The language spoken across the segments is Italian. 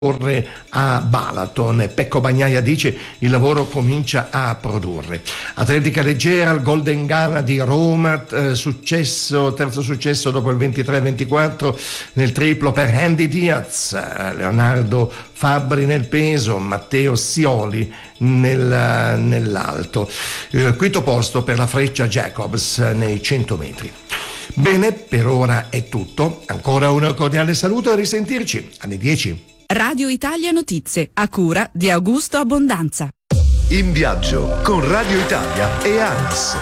a Balaton. Pecco Bagnaia dice: il lavoro comincia a produrre. Atletica leggera, il Golden Gala di Roma, terzo successo dopo il 23-24 nel triplo per Andy Diaz, Leonardo Fabbri nel peso, Matteo Scioli nell'alto. Quinto posto per la Freccia Jacobs nei 100 metri. Bene, per ora è tutto. Ancora un cordiale saluto e a risentirci alle 10. Radio Italia Notizie, a cura di Augusto Abbondanza. In viaggio con Radio Italia e ANAS.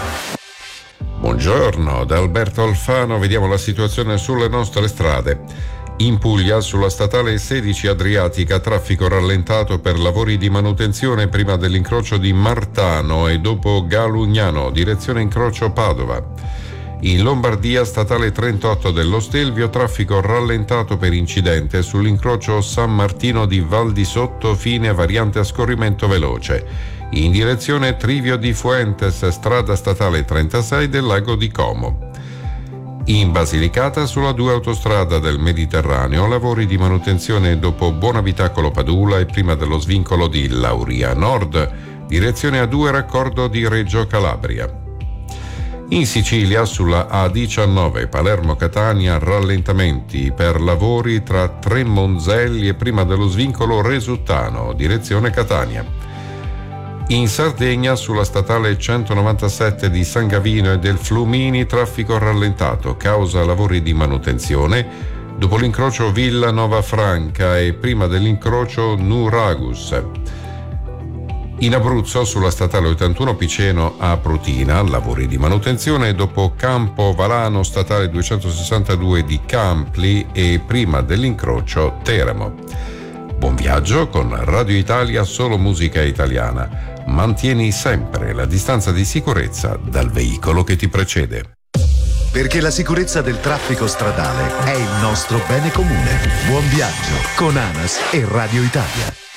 Buongiorno, da Alberto Alfano vediamo la situazione sulle nostre strade. In Puglia, sulla statale 16 Adriatica, traffico rallentato per lavori di manutenzione prima dell'incrocio di Martano e dopo Galugnano, direzione incrocio Padova. In Lombardia, statale 38 dello Stelvio, traffico rallentato per incidente sull'incrocio San Martino di Val di Sotto, fine variante a scorrimento veloce. In direzione Trivio di Fuentes, strada statale 36 del Lago di Como. In Basilicata, sulla 2 autostrada del Mediterraneo, lavori di manutenzione dopo Buonabitacolo Padula e prima dello svincolo di Lauria Nord, direzione A2 raccordo di Reggio Calabria. In Sicilia, sulla A19 Palermo-Catania, rallentamenti per lavori tra Tremonzelli e prima dello svincolo Resuttano, direzione Catania. In Sardegna, sulla statale 197 di San Gavino e del Flumini, traffico rallentato, causa lavori di manutenzione, dopo l'incrocio Villa Nova Franca e prima dell'incrocio Nuragus. In Abruzzo, sulla statale 81 Piceno a Prutina, lavori di manutenzione dopo Campo Valano, statale 262 di Campli e prima dell'incrocio Teramo. Buon viaggio con Radio Italia, solo musica italiana. Mantieni sempre la distanza di sicurezza dal veicolo che ti precede. Perché la sicurezza del traffico stradale è il nostro bene comune. Buon viaggio con ANAS e Radio Italia.